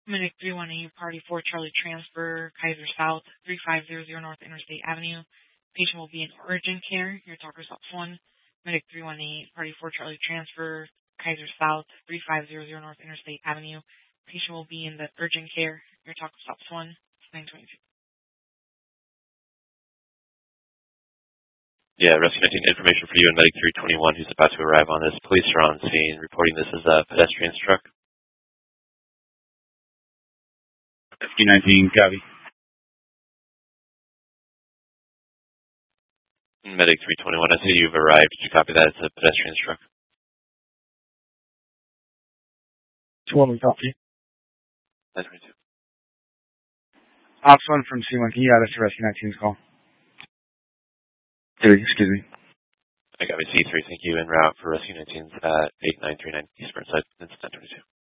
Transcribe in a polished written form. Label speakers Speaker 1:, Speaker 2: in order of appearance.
Speaker 1: Medic 318, Party 4, Charlie Transfer, Kaiser South, 3500 North Interstate Avenue. Patient will be in urgent care. Your talker stops 1. Medic 318, Party 4, Charlie Transfer, Kaiser South, 3500 North Interstate Avenue. Patient will be in the urgent care. Your talker stops 1. 922.
Speaker 2: Yeah, Rescue 19 information for you and Medic 321 who's about to arrive on this. Police are on scene reporting this as a pedestrian's truck.
Speaker 3: Rescue 19, copy.
Speaker 2: Medic 321, I see you've arrived. Did you copy that? It's a pedestrian's truck.
Speaker 4: 2-1, we copy.
Speaker 2: 922.
Speaker 4: Ops 1 from C1, can you add us to Rescue 19's call? 3, excuse me.
Speaker 2: I got me C3, thank you. En route for Rescue 19's at 8939 East Burnside, incident 22.